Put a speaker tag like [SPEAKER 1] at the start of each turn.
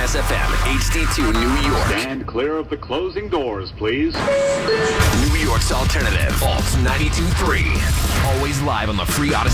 [SPEAKER 1] Kiss FM, HD2 New York.
[SPEAKER 2] Stand clear of the closing doors, please.
[SPEAKER 1] New York's alternative, Alt 92.3. Always live on the free Odyssey